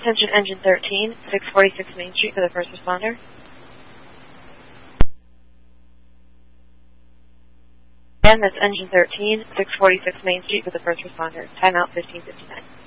Attention Engine 13, 646 Main Street for the first responder. Again, that's Engine 13, 646 Main Street for the first responder. Timeout 15:59.